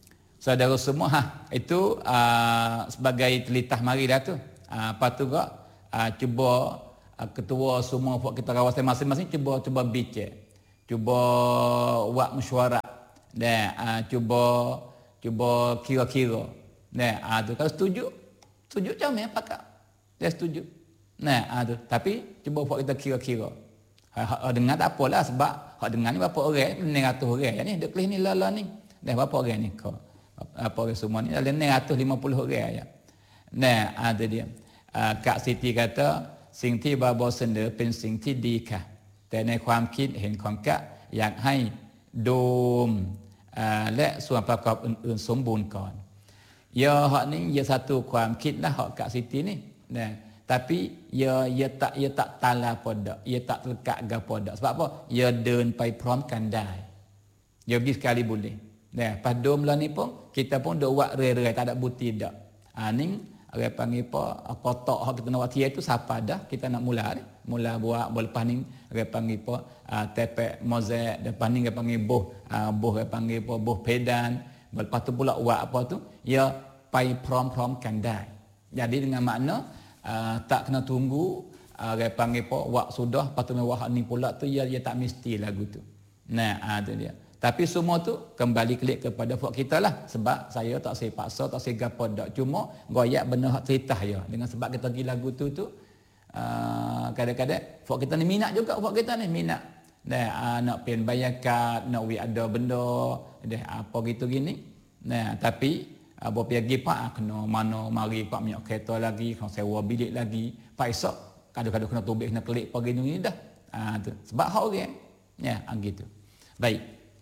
saudara semua, ha, itu uh, sebagai telitah mari dah tu. Uh, apa tu gak? Uh, cuba uh, ketua semua buat kita kawasan masing-masing cuba cuba bincang. Cuba buat mesyuarat. Dan uh, cuba cuba kira-kira. Nah, uh, tu kalau setuju, setuju macam apa kak? Dia setuju. Nah, uh, tu. Tapi cuba buat kita kira-kira. Hak dengar tak apalah sebab hak dengar ni berapa orang? enam ratus orang ni. Dek kelis ni lala ni. Dah berapa orang ni kau? Apa orang semua ni? Ada enam ratus lima puluh orang ya. Nah, ada dia. Uh, Kak Siti kata สิ่งที่บาบอเสนอเป็นสิ่งที่ดีค่ะแต่ในความคิดเห็นของกะอยากให้โดมและส่วนประกอบอื่นๆสมบูรณ์ก่อนya hak ni ya satu ความคิดlah hak Kak Siti ni nah tapi ya ya tak ya tak tala pada ya tak lekat gapo dak sebab apa ya เดินไปพร้อมกันได้ ya pergi sekali boleh nah pas dom lah ni pun kita pun dak buat rerai tak ada bukti dak ah ni orang panggil apa kotak hak kita nak buat tiai tu siapa dah kita nak mula ni mula buat lepas ni orang panggil apa uh, tepek mozaik depan ni orang panggil boh uh, boh orang panggil apa boh pedan lepas tu pula buat apa tu ya ไปพร้อมๆกันได้ jadi dengan makna uh, tak kena tunggu uh, orang panggil apa buat sudah lepas tu buat ni pula tu ya dia tak mesti lagu tu nah uh, tu dia tapi semua tu kembali klik kepada fak kita lah sebab saya tak saya paksa tak saya gapo dak cuma goyak benar hak cerita ya dengan sebab kita pergi lagu tu tu uh, kadang-kadang fak kita ni minat juga fak kita ni minat dah uh, nak pen bayar kad nak wi ada benda dah apa gitu gini nah tapi uh, bo pergi pak kena mana mari pak minyak kereta lagi kena sewa bilik lagi pak esok kadang-kadang kena tubik kena klik pagi ni dah uh, tu sebab hak orang ya uh, gitu baik.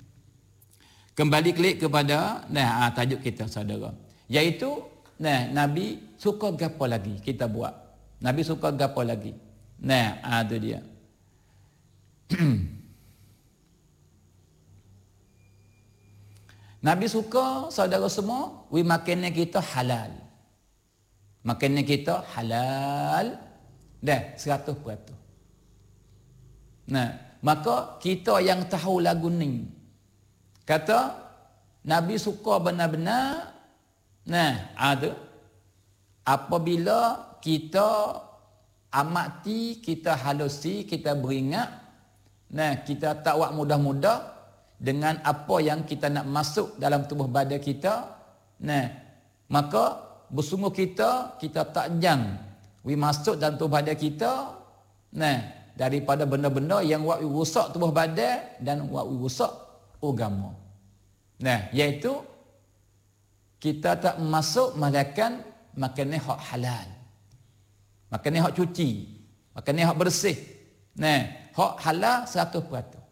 Kembali klik kepada nah tajuk kita saudara iaitu nah Nabi suka gapo lagi kita buat Nabi suka gapo lagi nah ada dia Nabi suka saudara semua wi makannya kita halal makannya kita halal dah seratus peratus nah maka kita yang tahu lagu ni kata Nabi suka benar-benar nah ada apabila kita amati kita halusi kita beringat nah kita tak buat mudah-mudah dengan apa yang kita nak masuk dalam tubuh badan kita nah maka bersungguh kita kita tak jang wi masuk dalam tubuh badan kita nah daripada benda-benda yang buat rusak tubuh badan dan buat rusak agama. Nah, iaitu kita tak masuk melainkan makannya hak halal. Makannya hak cuci, makannya hak bersih. Nah, hak halal seratus peratus.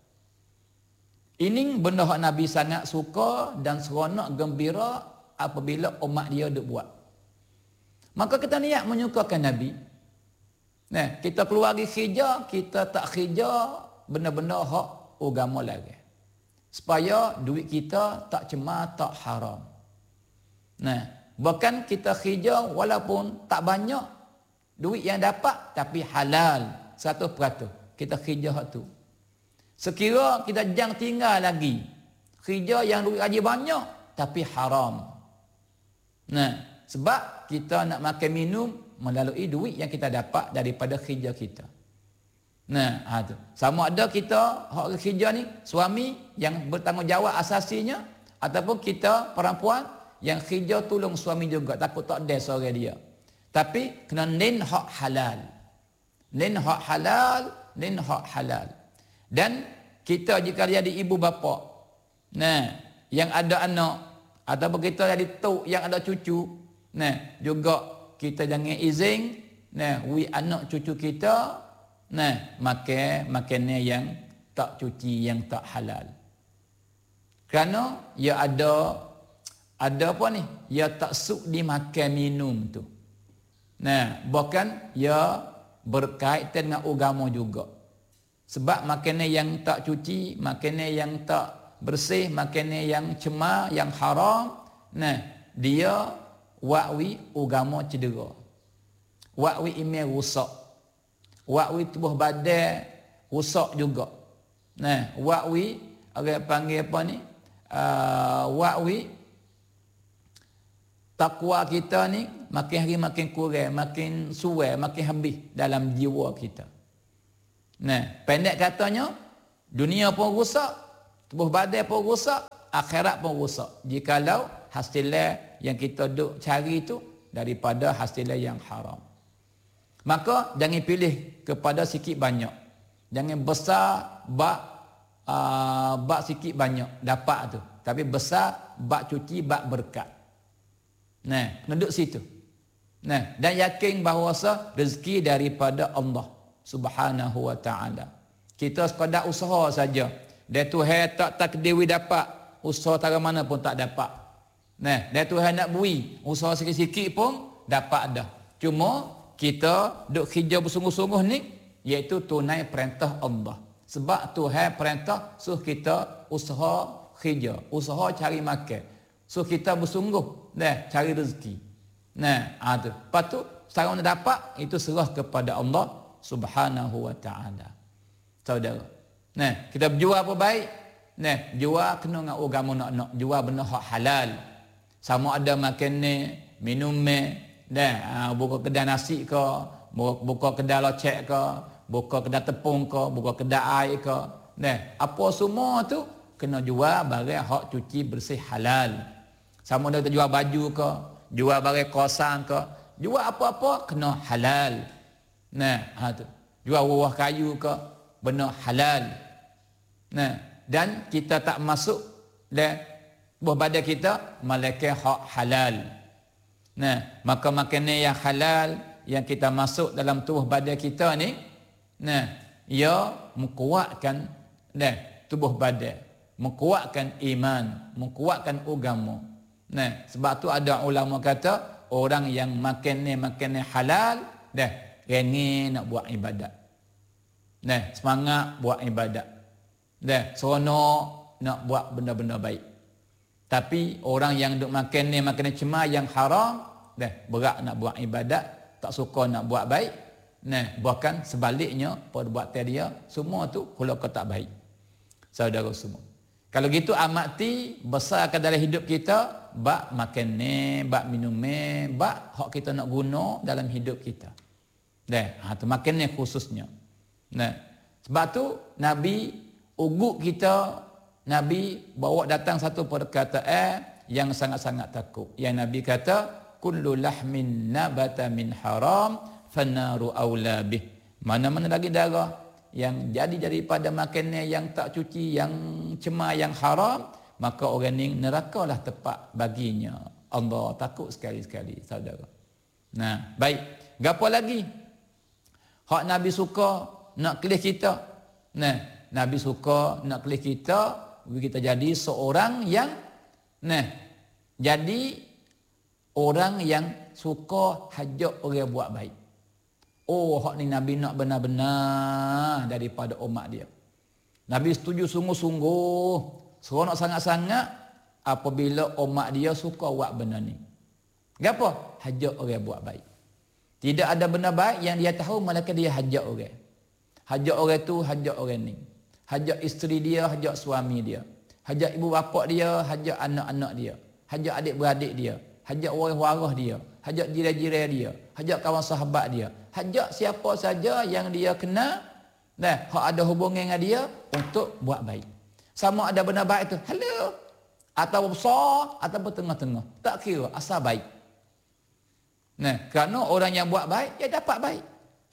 Ini benda hak Nabi sangat suka dan seronok gembira apabila umat dia duk buat. Maka kita niat menyukakan Nabi. Nah, kita keluar dari khija, kita tak khija benda-benda hak agama lagi. Supaya duit kita tak cemar, tak haram. Nah, bahkan kita khija walaupun tak banyak duit yang dapat tapi halal seratus peratus. Kita khija hak tu. Sekira kita jangan tinggal lagi khija yang duit aja banyak tapi haram. Nah, sebab kita nak makan minum melalui duit yang kita dapat daripada khija kita. Nah, ha tu. Sama ada kita hak kerja ni suami yang bertanggungjawab asasinya ataupun kita perempuan yang kerja tolong suami juga takut tak ada seorang dia. Tapi kena nin hak halal. Nin hak halal, nin hak halal. Dan kita jika jadi ibu bapa nah yang ada anak ataupun kita jadi tok yang ada cucu nah juga kita jangan izin nah wi anak cucu kita nah, makan makannya yang tak cuci, yang tak halal. Kerana ia ada ada apa ni? Ia tak suk dimakan minum tu. Nah, bahkan ia berkaitan dengan agama juga. Sebab makannya yang tak cuci, makannya yang tak bersih, makannya yang cemar, yang haram, nah, dia wakwi agama cedera. Wakwi iman rusak. Wakwi tubuh badan rusak juga. Nah, wakwi orang panggil apa ni? Uh, wakwi takwa kita ni makin hari makin kurang, makin suai, makin habis dalam jiwa kita. Nah, pendek katanya, dunia pun rusak, tubuh badan pun rusak, akhirat pun rusak. Jikalau hasilnya yang kita duk cari tu daripada hasilnya yang haram. Maka jangan pilih kepada sikit banyak. Jangan besar bak uh, bak sikit banyak dapat tu. Tapi besar bak cuci bak berkat. Nah, duduk situ. Nah, dan yakin bahawa rezeki daripada Allah Subhanahu wa taala. Kita sekadar usaha saja. Dia Tuhan tak takdiri dapat, usaha tara mana pun tak dapat. Nah, dia Tuhan nak bui, usaha sikit-sikit pun dapat dah. Cuma kita duk kerja bersungguh-sungguh ni iaitu tunai perintah Allah. Sebab Tuhan perintah suruh kita usaha kerja, usaha cari makan. So kita bersungguh dah cari rezeki. Nah, ha tu. Lepas tu cara nak dapat itu serah kepada Allah Subhanahu wa taala. Saudara. Nah, kita berjual apa baik? Nah, jual kena dengan agama nak-nak, jual benda hak halal. Sama ada makan ni, minum ni, dah buka kedai nasi ke, buka kedai locek ke, buka kedai tepung ke, buka kedai air ke. Nah, apa semua tu kena jual barang hak cuci bersih halal. Sama ada kita jual baju ke, jual barang kosan ke, jual apa-apa kena halal. Nah, ha tu. Jual buah kayu ke, benda halal. Nah, dan kita tak masuk dan buah badan kita malaikat hak halal. Nah, maka makanan yang halal yang kita masuk dalam tubuh badan kita ni, nah, ia menguatkan nah, tubuh badan, menguatkan iman, menguatkan agama. Nah, sebab tu ada ulama kata orang yang makan ni makan ni halal dah rengin nak buat ibadat. Nah, semangat buat ibadat. Dah seronok nak buat benda-benda baik. Tapi orang yang duk makan ni makan ni cemar yang haram, dah berat nak buat ibadat, tak suka nak buat baik. Nah, bahkan sebaliknya perbuatan dia semua tu hulaka tak baik. Saudara semua. Kalau gitu amati besarkan dalam hidup kita bak makan ni, bak minum ni, bak hak kita nak guna dalam hidup kita. Dah, ha tu makan ni khususnya. Nah, sebab tu Nabi uguk kita, Nabi bawa datang satu perkataan yang sangat-sangat takut. Yang Nabi kata, kullu lahmin nabata min haram fannaru aula bih. Mana-mana lagi darah yang jadi daripada makanan yang tak cuci, yang cemar, yang haram, maka orang ni nerakalah tepat baginya. Allah takut sekali-sekali, saudara. Nah, baik. Gapo lagi? Hak Nabi suka nak kelih kita. Nah, Nabi suka nak kelih kita, kita jadi seorang yang nah, jadi orang yang suka hajak orang buat baik. Oh, hak ni Nabi nak benar-benar daripada umat dia. Nabi setuju sungguh-sungguh, seronok sangat-sangat apabila umat dia suka buat benda ni. Gapo? Hajak orang buat baik. Tidak ada benda baik yang dia tahu malaikat dia hajak orang. Hajak orang tu, hajak orang ni. Hajak isteri dia, hajak suami dia. Hajak ibu bapa dia, hajak anak-anak dia. Hajak adik-beradik dia. Hajak waris-waris dia. Hajak jiran-jiran dia. Hajak kawan sahabat dia. Hajak siapa saja yang dia kenal, nah, hak ada hubungan dengan dia untuk buat baik. Sama ada benda baik tu, hello, atau besar, atau tengah-tengah. Tak kira, asal baik. Nah, kerana orang yang buat baik, dia dapat baik.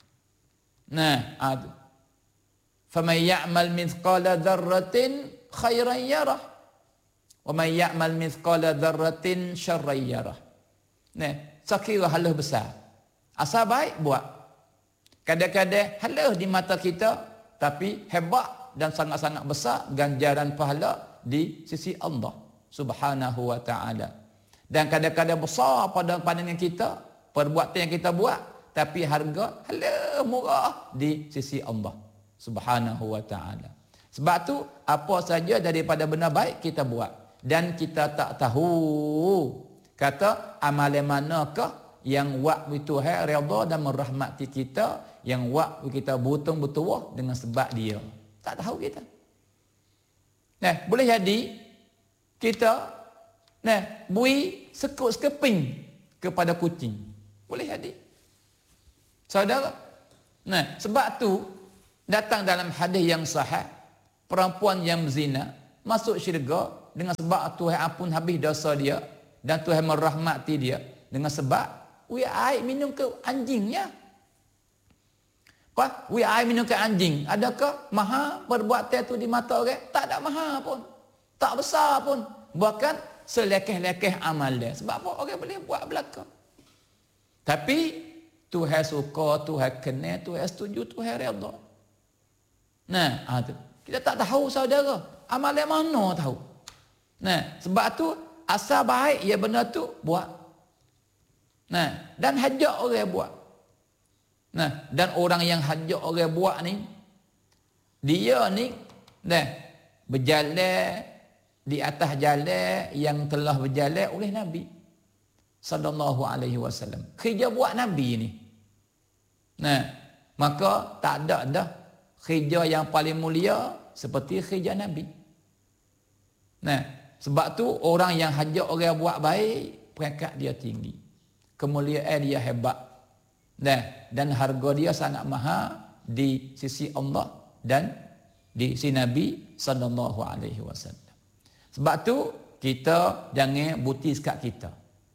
Nah, ada. فَمَنْ يَعْمَلْ مِثْقَالَ ذَرَّةٍ خَيْرًا يَرَهُ وَمَنْ يَعْمَلْ مِثْقَالَ ذَرَّةٍ شَرًّا يَرَهُ. Nah, sekira halus besar. Asal baik buat. Kadang-kadang halus di mata kita, tapi hebat dan sangat-sangat besar ganjaran pahala di sisi Allah Subhanahu wa taala. Dan kadang-kadang besar pada pandangan kita, perbuatan yang kita buat, tapi harga halus murah di sisi Allah Subhanahu wa taala. Sebab tu apa saja daripada benda baik kita buat dan kita tak tahu kata amalan manakah yang waktu Tuhan redha dan merahmati kita, yang waktu kita betul-betul dengan sebab dia. Tak tahu kita. Nah, boleh jadi kita Nah, bui sekut sekeping kepada kucing. Boleh jadi. Saudara. Nah, sebab tu datang dalam hadis yang sahih, perempuan yang berzina masuk syurga dengan sebab Tuhan ampun habis dosa dia dan Tuhan merahmati dia dengan sebab ui air minum ke anjingnya. Apa? Ui air minum ke anjing. Adakah maha perbuatan itu di mata orang? Tak ada maha pun. Tak besar pun. Bahkan selekeh-lekeh amal dia. Sebab apa? Orang boleh buat belaka. Tapi Tuhan suka, Tuhan kenal, Tuhan setuju, Tuhan redha. Nah, ha, tu. Kita tak tahu saudara. Amal yang mana tahu. Nah, sebab tu asal baik ya benda tu buat. Nah, dan hajak orang buat. Nah, dan orang yang hajak orang buat ni, dia ni dah berjalan di atas jalan yang telah berjalan oleh Nabi sallallahu alaihi wasallam. Kerja buat Nabi ni. Nah, maka tak ada dah kerja yang paling mulia seperti kerja Nabi. Nah, sebab tu orang yang hajak orang buat baik, peringkat dia tinggi. Kemuliaan dia hebat. Nah, dan harga dia sangat mahal di sisi Allah dan di sisi Nabi sallallahu alaihi wasallam. Sebab tu kita jangan buti sekat kita.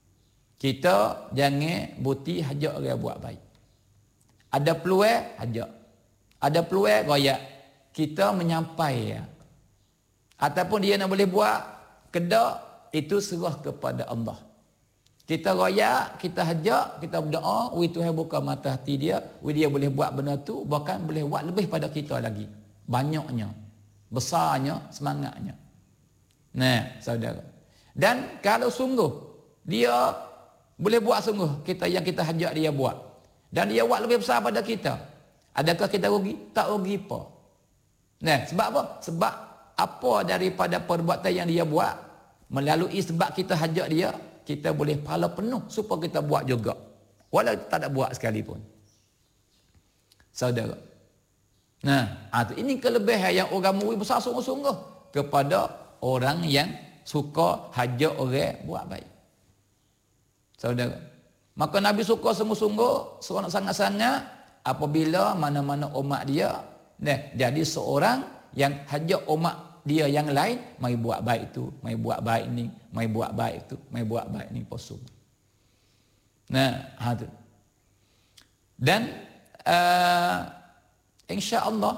Kita jangan buti hajak orang buat baik. Ada peluang hajak. Ada peluang royak. Kita menyampai ya. Ataupun dia nak boleh buat kedak, itu serah kepada Allah. Kita royak, kita hajak, kita berdoa, wi Tuhan buka mata hati dia, wi dia boleh buat benda tu, bahkan boleh buat lebih pada kita lagi. Banyaknya, besarnya, semangatnya. Nah, saudara. Dan kalau sungguh dia boleh buat sungguh, kita yang kita hajak dia buat, dan dia buat lebih besar pada kita, adakah kita rugi? Tak rugi apa. Nah, sebab apa? Sebab apa daripada perbuatan yang dia buat, melalui sebab kita hajak dia, kita boleh pahala penuh supaya kita buat juga, walau tak ada buat sekalipun. Saudara. Nah, ini kelebihan yang orang murid besar sungguh-sungguh kepada orang yang suka hajak orang buat baik. Saudara. Maka Nabi suka sungguh-sungguh, seronok sangat-sangat apabila mana-mana umat dia nah, jadi seorang yang hajak umat dia yang lain, mai buat baik tu, mai buat baik ni, mai buat baik tu, mai buat baik ni posum. Nah, ha tu. Dan uh, insya-Allah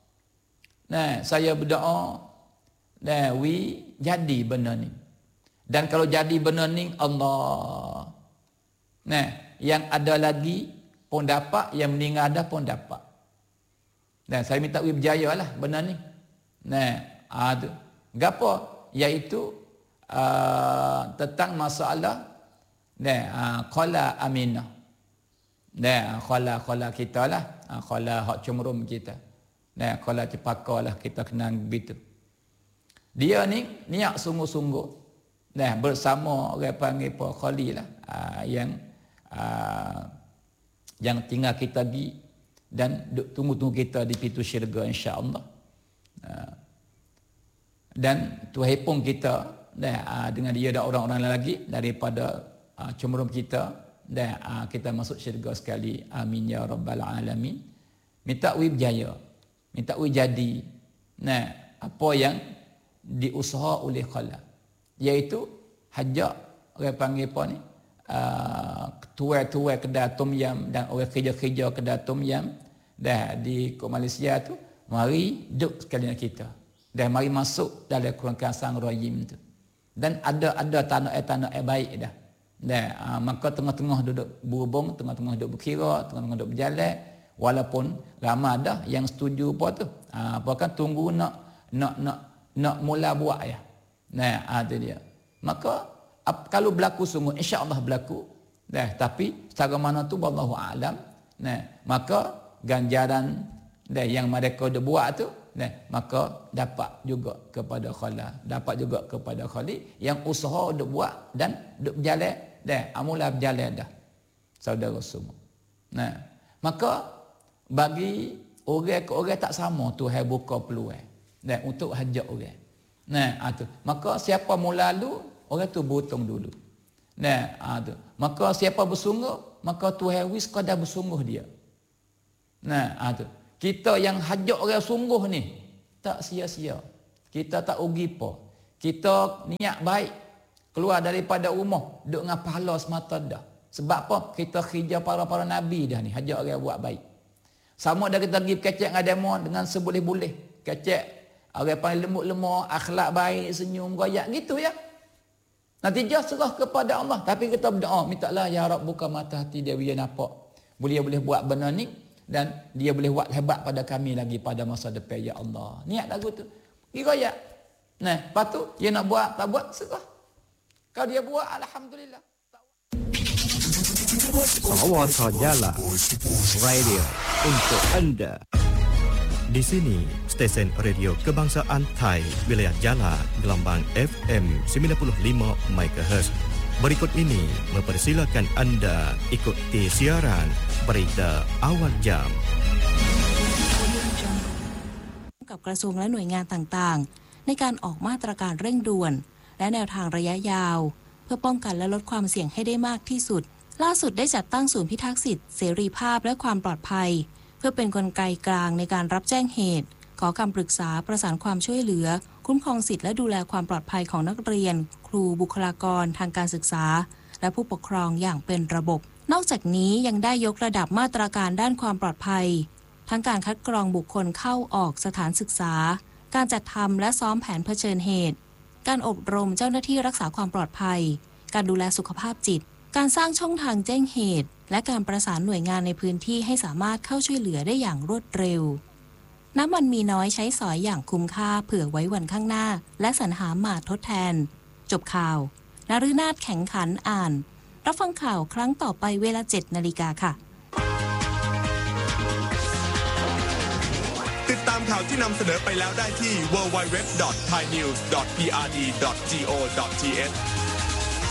nah, saya berdoa nah, wi jadi benda ni. Dan kalau jadi benda ni, Allah. Nah, yang ada lagi pun dapat, yang meninggal dah pun dapat. Dan saya minta wi berjaya lah benda ni. Nah, ada. Gapo? Iaitu uh, tentang masalah nah, uh, qala aminah. Nah, qala qala kita lah, uh, qala hak cumrum kita. Nah, qala cepaka lah kita kenang begitu. Dia ni niat sungguh-sungguh. Nah, bersama orang panggil apa khali lah, uh, yang uh, yang tinggal kita di dan tunggu-tunggu kita di pintu syurga insya-Allah. Uh, dan Tuhan pun kita dah dengan dia ada orang-orang lagi daripada uh, cumrum kita dan uh, kita masuk syurga sekali. Amin ya rabbal alamin. Minta wi berjaya, minta wi jadi nah apa yang diusaha oleh khala, iaitu hajak orang panggil apa ni uh, tuai-tuai kedai tom yam dan orang kerja-kerja kedai tom yam dah di Malaysia tu, mari duduk sekali dengan kita. Dan mari masuk dalam kerangka sang rayim tu. Dan ada ada tanah-tanah yang baik dah. Dan uh, maka tengah-tengah duduk berhubung, tengah-tengah duduk berkira, tengah-tengah duduk berjalan, walaupun ramai dah yang setuju apa tu. Ah uh, bahkan tunggu nak nak nak nak mula buat ya. Nah, ah tu dia. Maka ap, kalau berlaku sungguh insya-Allah berlaku. Dah, tapi secara mana tu wallahu alam. Nah, maka ganjaran dah yang mereka dah buat tu, nah, maka dapat juga kepada khala, dapat juga kepada khali yang usaha duk buat dan duk berjalan dah, amula berjalan dah. Saudara semua. Nah, maka bagi orang ke orang tak sama Tuhan buka peluang dan untuk hajat orang. Nah, itu. Maka siapa mula lalu orang tu berhutang dulu. Nah, ha, tu. Maka siapa bersungguh, maka Tuhan wis sekadar bersungguh dia. Nah, ha, tu. Kita yang hajak orang sungguh ni tak sia-sia. Kita tak rugi apa. Kita niat baik, keluar daripada rumah, duduk dengan pahala semata dah. Sebab apa? Kita khidmah para-para nabi dah ni, hajak orang buat baik. Sama dah kita pergi kecek dengan demo dengan seboleh-boleh. Kecek orang paling lemuk-lemuk, akhlak baik, senyum, royak gitu ya. Natijah serah kepada Allah. Tapi kita berdoa, mintalah ya Rabb buka mata hati dia biar nampak. Boleh boleh buat benda ni dan dia boleh buat hebat pada kami lagi pada masa depan ya Allah. Niat lagu tu. Pergi royak. Nah, lepas tu dia nak buat, tak buat serah. Kalau dia buat alhamdulillah. Sawata Jala Radio untuk anda. Di sini stesen radio kebangsaan Thai wilayah Jala gelombang F M sembilan puluh lima megahertz. Berikut ini mempersilakan anda ikuti siaran berita awal jam. กับกระทรวงและหน่วยงานต่างๆในการออกมาตรการเร่งด่วนและแนวทางระยะยาวเพื่อป้องกันและลดความเสี่ยงให้ได้มากที่สุดล่าสุดได้จัดตั้งศูนย์พิทักษ์สิทธิเสรีภาพและความปลอดภัยเพื่อเป็นกลไกกลางในการรับแจ้งเหตุขอคำปรึกษาประสานความช่วยเหลือคุ้มครองสิทธิและดูแลความปลอดภัยของนักเรียนครูบุคลากรทางการศึกษาและผู้ปกครองอย่างเป็นระบบนอกจากนี้ยังได้ยกระดับมาตรการด้านความปลอดภัยทั้งการคัดกรองบุคคลเข้าออกสถานศึกษาการจัดทำและซ้อมแผนเผชิญเหตุการอบรมเจ้าหน้าที่รักษาความปลอดภัยการดูแลสุขภาพจิตการสร้างช่องทางแจ้งเหตุและการประสานหน่วยงานในพื้นที่ให้สามารถเข้าช่วยเหลือได้อย่างรวดเร็วน้ำมันมีน้อยใช้สอยอย่างคุ้มค่าเผื่อไว้วันข้างหน้าและสรรหามาทดแทนจบข่าวนฤนาถแข็งขันอ่านรับฟังข่าวครั้งต่อไปเวลา เจ็ดนาฬิกาค่ะติดตามข่าวที่นำเสนอไปแล้วได้ที่ ดับเบิลยู ดับเบิลยู ดับเบิลยู ดอท ไทยนิวส์ ดอท พี อาร์ ดี ดอท จี โอ ดอท ที เอช